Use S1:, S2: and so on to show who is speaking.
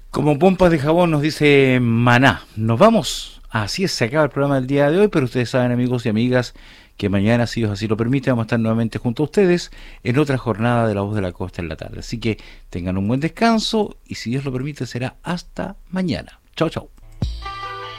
S1: Como pompas de jabón nos dice Maná. Nos vamos. Así es, se acaba el programa del día de hoy, pero ustedes saben, amigos y amigas, que mañana, si Dios así lo permite, vamos a estar nuevamente junto a ustedes en otra jornada de La Voz de la Costa en la tarde. Así que tengan un buen descanso y si Dios lo permite será hasta mañana. Chao, chao.